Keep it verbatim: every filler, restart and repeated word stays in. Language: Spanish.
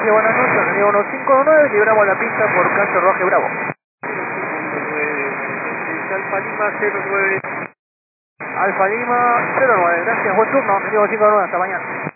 Audiencia, buenas noches, Avenida uno cinco nueve, libramos la pista por calle Roque Bravo. Alfa Lima cero nueve. Alfa Lima cero nueve, gracias, buen turno, Avenida uno cinco nueve, hasta mañana.